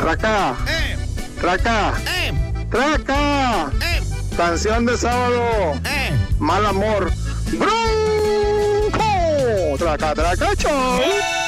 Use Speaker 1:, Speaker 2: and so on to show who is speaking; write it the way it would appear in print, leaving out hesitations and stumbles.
Speaker 1: Traca, traca, traca. Canción de sábado. Mal amor. Bronco. Traca, traca, chau.